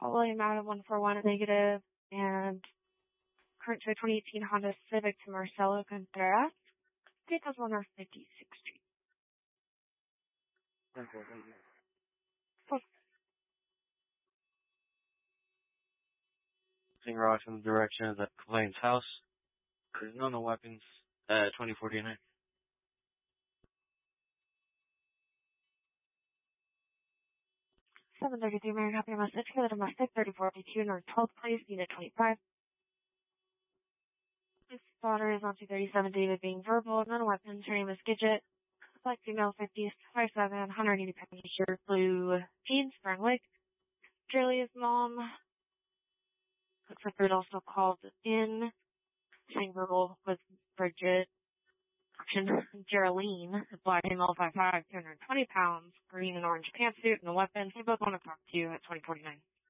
William out of 141 at negative, and current to a 2018 Honda Civic to Marcelo Contreras. Date was 156th Street. Seeing rocks in the direction of the complainant's house. There's no weapons. 2049. 733 American Copy Message for the domestic 3452 North 12th Place, Unit 25. This spotter is on 237 David being verbal, no weapons, her name is Gidget. Black female 50, 5'7", 180 pounds, shirt, blue jeans, brown wig. Julia's mom. Looks like they're also called in. Saying verbal with Bridget. Geraldine, black female 5'5", 220 pounds, green and orange pantsuit, and a weapon. They both want to talk to you at 2049.